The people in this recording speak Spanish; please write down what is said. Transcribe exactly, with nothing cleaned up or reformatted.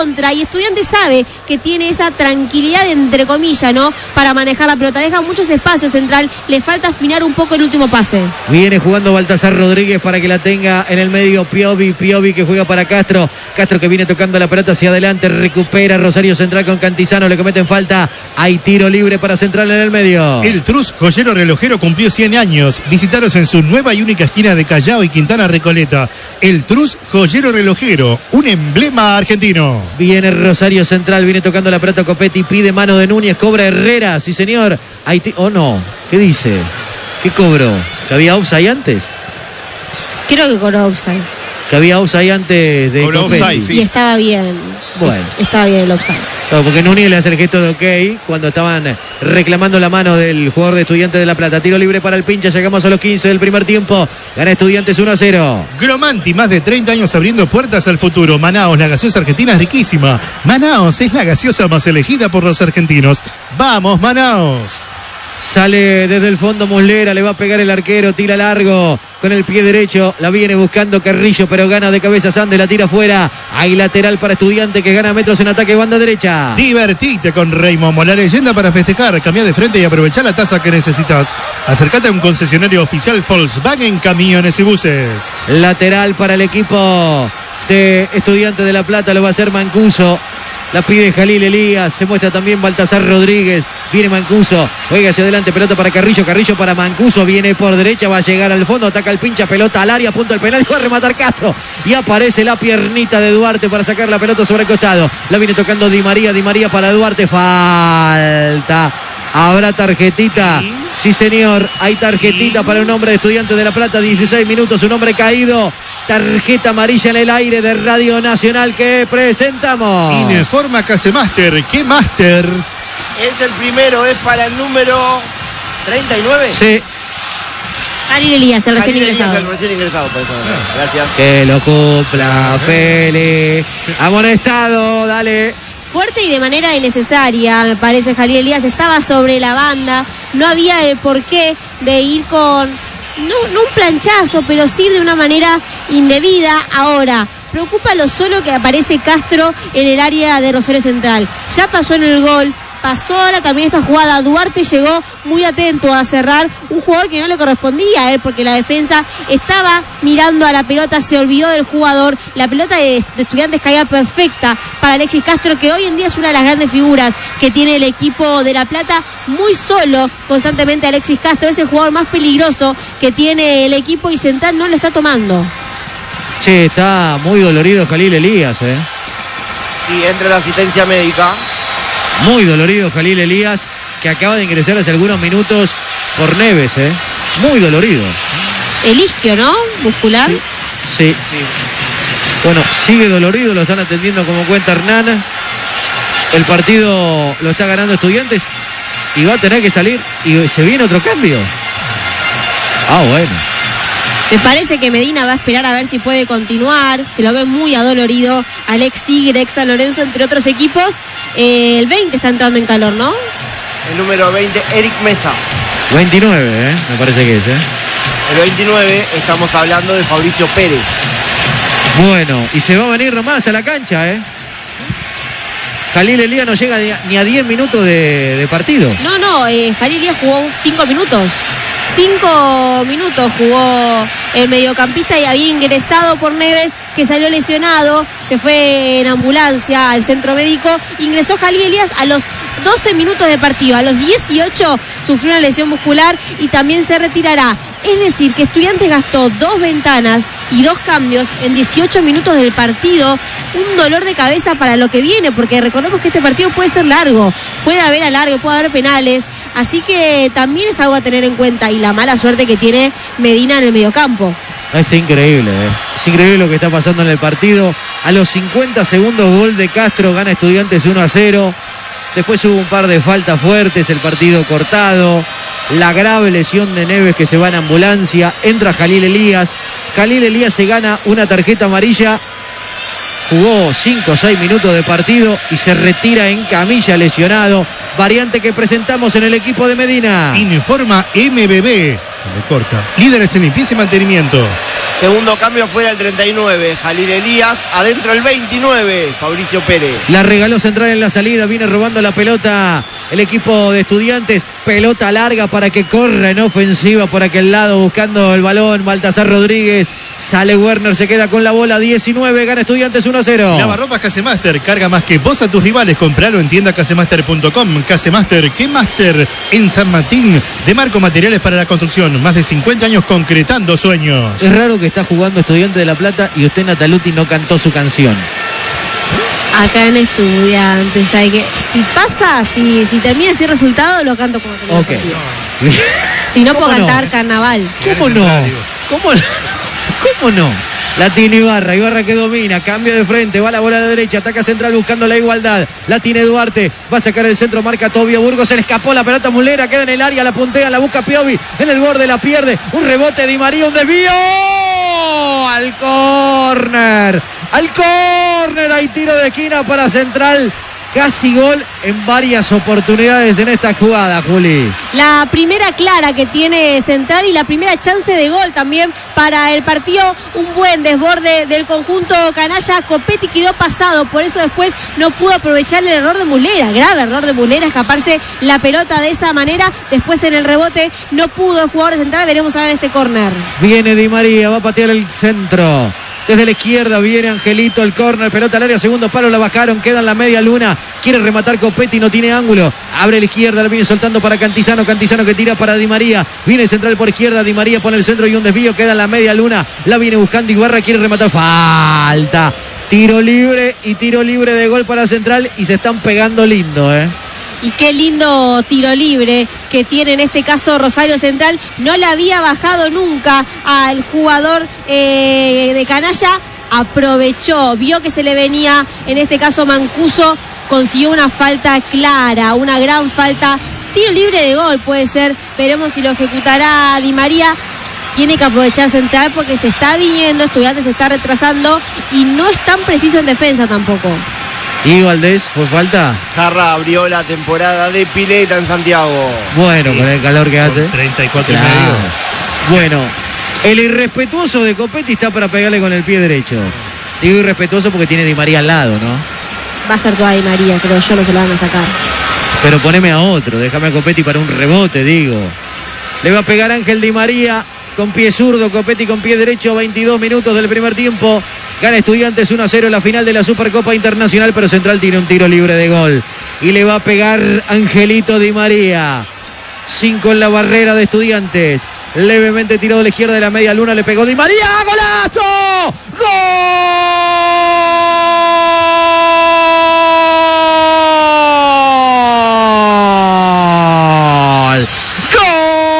contra, y Estudiantes sabe que tiene esa tranquilidad, entre comillas, ¿no? Para manejar la pelota, deja muchos espacios central, le falta afinar un poco el último pase. Viene jugando Baltasar Rodríguez para que la tenga en el medio Piovi, Piovi que juega para Castro, Castro que viene tocando la pelota hacia adelante, recupera Rosario Central con Cantizano, le cometen falta, hay tiro libre para Central en el medio. El Trus Joyero Relojero cumplió cien años, visitaros en su nueva y única esquina de Callao y Quintana Recoleta. El Trus Joyero Relojero, un emblema argentino. Viene Rosario Central, viene tocando la pelota Copetti, pide mano de Núñez, cobra Herrera, sí señor. Haití, oh no, ¿qué dice? ¿Qué cobró? ¿Que había offside antes? Creo que cobró offside. Que había offside antes de Copetti. Offside, sí. Y estaba bien. Bueno. Estaba bien el offside. Claro, porque Núñez le hace el gesto de ok cuando estaban reclamando la mano del jugador de Estudiantes de La Plata. Tiro libre para el Pincha, llegamos a los quince del primer tiempo. Gana Estudiantes uno a cero. Gromanti, más de treinta años abriendo puertas al futuro. Manaos, la gaseosa argentina es riquísima. Manaos es la gaseosa más elegida por los argentinos. ¡Vamos, Manaos! Sale desde el fondo Muslera, le va a pegar el arquero, tira largo con el pie derecho, la viene buscando Carrillo, pero gana de cabeza Sande, la tira fuera. Hay lateral para Estudiante que gana metros en ataque, banda derecha. Divertite con Raymond, la leyenda para festejar, cambiar de frente y aprovechar la tasa que necesitas. Acércate a un concesionario oficial Volkswagen Camiones y Buses. Lateral para el equipo de Estudiantes de La Plata, lo va a hacer Mancuso. La pide Jalil Elías, se muestra también Baltasar Rodríguez, viene Mancuso, juega hacia adelante, pelota para Carrillo, Carrillo para Mancuso, viene por derecha, va a llegar al fondo, ataca el Pincha, pelota al área, punto del penal, y va a rematar Castro, y aparece la piernita de Duarte para sacar la pelota sobre el costado, la viene tocando Di María, Di María para Duarte, falta. ¿Habrá tarjetita? Sí. Sí, señor, hay tarjetita sí. Para un hombre de Estudiantes de La Plata, dieciséis minutos, un hombre caído. Tarjeta amarilla en el aire de Radio Nacional que presentamos. Informa Casemaster, ¿qué Master? Es el primero, es para el número treinta y nueve. Sí. Jalil Elías, el recién Jalil ingresado. Elías, el recién ingresado, por eso. Ah. Gracias. Que lo cumpla, Feli. Amonestado, dale. Fuerte y de manera innecesaria, me parece, Jalil Elías. Estaba sobre la banda, no había el porqué de ir con, no, no un planchazo, pero sí de una manera indebida. Ahora, preocupa lo solo que aparece Castro en el área de Rosario Central. Ya pasó en el gol. Pasó ahora también esta jugada. Duarte llegó muy atento a cerrar un jugador que no le correspondía a él, porque la defensa estaba mirando a la pelota, se olvidó del jugador. La pelota de, de Estudiantes caía perfecta para Alexis Castro, que hoy en día es una de las grandes figuras que tiene el equipo de La Plata. Muy solo constantemente Alexis Castro, es el jugador más peligroso que tiene el equipo, y Central no lo está tomando. Che, está muy dolorido Jalil Elías, eh. Sí, entra la asistencia médica. Muy dolorido Jalil Elías, que acaba de ingresar hace algunos minutos por Neves, ¿eh? Muy dolorido. El isquio, ¿no? Muscular. Sí, sí. sí. Bueno, sigue dolorido, lo están atendiendo como cuenta Hernán. El partido lo está ganando Estudiantes y va a tener que salir, y se viene otro cambio. Ah, bueno. Me parece que Medina va a esperar a ver si puede continuar. Se lo ve muy adolorido. Alex Tigre, ex San Lorenzo, entre otros equipos. Eh, el veinte está entrando en calor, ¿no? El número veinte, Eric Mesa. veintinueve, ¿eh? Me parece que es, ¿eh? El veintinueve, estamos hablando de Fabricio Pérez. Bueno, y se va a venir nomás a la cancha, ¿eh? Jalil Elías no llega ni a diez minutos de, de partido. No, no, eh, Jalil Elías jugó cinco minutos. Cinco minutos jugó el mediocampista y había ingresado por Neves, que salió lesionado, se fue en ambulancia al centro médico. Ingresó Jalil Elías a los doce minutos de partido, a los dieciocho sufrió una lesión muscular y también se retirará. Es decir, que Estudiantes gastó dos ventanas y dos cambios en dieciocho minutos del partido. Un dolor de cabeza para lo que viene, porque recordemos que este partido puede ser largo, puede haber alargue, puede haber penales, así que también es algo a tener en cuenta, y la mala suerte que tiene Medina en el mediocampo. Es increíble, ¿eh? Es increíble lo que está pasando en el partido. A los cincuenta segundos, gol de Castro, gana Estudiantes uno a cero. Después hubo un par de faltas fuertes, el partido cortado, la grave lesión de Neves que se va en ambulancia, entra Jalil Elías. Jalil Elías se gana una tarjeta amarilla, jugó cinco o seis minutos de partido y se retira en camilla lesionado. Variante que presentamos en el equipo de Medina. Informa M B B. Le corta. Líderes en limpieza y mantenimiento. Segundo cambio fuera el treinta y nueve, Jalil Elías. Adentro el veintinueve, Fabricio Pérez. La regaló Central en la salida. Viene robando la pelota el equipo de Estudiantes. Pelota larga para que corra en ofensiva por aquel lado buscando el balón. Baltasar Rodríguez. Sale Werner, se queda con la bola. diecinueve, gana Estudiantes uno a cero. Lavarropas Casemaster, carga más que vos a tus rivales. Compralo en tienda casemaster punto com. Casemaster, ¿qué Master? En San Martín, de Marco Materiales para la Construcción. Más de cincuenta años concretando sueños. Es raro que está jugando Estudiantes de La Plata y usted, Nataluti, no cantó su canción. Acá en Estudiantes, hay que, si pasa, si, si termina ese resultado, lo canto como termina. Ok. Si no puedo ¿Cómo no? cantar Carnaval. ¿Cómo no? ¿Cómo no? ¿Cómo no? La tiene Ibarra, Ibarra que domina, cambio de frente, va la bola a la derecha, ataca Central buscando la igualdad, la tiene Duarte, va a sacar el centro, marca Tobio Burgos, se le escapó la pelota Mulera, queda en el área, la puntea, la busca Piovi, en el borde la pierde, un rebote Di María, un desvío, al córner, al córner, hay tiro de esquina para Central. Casi gol en varias oportunidades en esta jugada, Juli. La primera clara que tiene Central y la primera chance de gol también para el partido. Un buen desborde del conjunto canalla. Copetti quedó pasado, por eso después no pudo aprovechar el error de Mulera. Grave error de Mulera, escaparse la pelota de esa manera. Después en el rebote no pudo el jugador de Central. Veremos ahora en este córner. Viene Di María, va a patear el centro. Desde la izquierda viene Angelito, el córner, pelota al área, segundo palo, la bajaron, queda en la media luna, quiere rematar Copetti, no tiene ángulo, abre la izquierda, la viene soltando para Cantizano, Cantizano que tira para Di María, viene Central por izquierda, Di María pone el centro y un desvío, queda en la media luna, la viene buscando Ibarra, quiere rematar, falta, tiro libre y tiro libre de gol para Central y se están pegando lindo, eh. Y qué lindo tiro libre que tiene en este caso Rosario Central. No le había bajado nunca al jugador eh, de canalla. Aprovechó, vio que se le venía, en este caso Mancuso, consiguió una falta clara, una gran falta. Tiro libre de gol puede ser. Veremos si lo ejecutará Di María. Tiene que aprovechar Central porque se está viniendo, Estudiantes se está retrasando y no es tan preciso en defensa tampoco. ¿Y Valdés, fue falta? Jarra abrió la temporada de pileta en Santiago. Bueno, sí, con el calor que hace. treinta y cuatro claro. y medio. Bueno, el irrespetuoso de Copetti está para pegarle con el pie derecho. Digo irrespetuoso porque tiene Di María al lado, ¿no? Va a ser toda Di María, creo yo, no se lo van a sacar. Pero poneme a otro, déjame a Copetti para un rebote, digo. Le va a pegar Ángel Di María con pie zurdo, Copetti con pie derecho, veintidós minutos del primer tiempo. Gana Estudiantes uno a cero en la final de la Supercopa Internacional, pero Central tiene un tiro libre de gol. Y le va a pegar Angelito Di María. Cinco en la barrera de Estudiantes. Levemente tirado a la izquierda de la media luna, le pegó Di María. ¡Golazo! ¡Gol!